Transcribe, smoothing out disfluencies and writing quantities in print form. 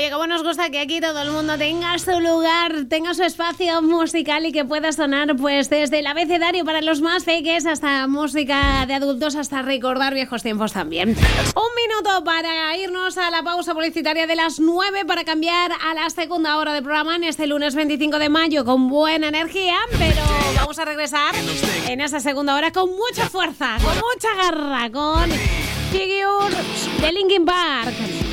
Oye, cómo nos gusta que aquí todo el mundo tenga su lugar, tenga su espacio musical y que pueda sonar pues desde el abecedario para los más peques hasta música de adultos, hasta recordar viejos tiempos también. Un minuto para irnos a la pausa publicitaria de las 9 para cambiar a la segunda hora del programa en este lunes 25 de mayo con buena energía, pero vamos a regresar en esa segunda hora con mucha fuerza, con mucha garra, con Figure de Linkin Park.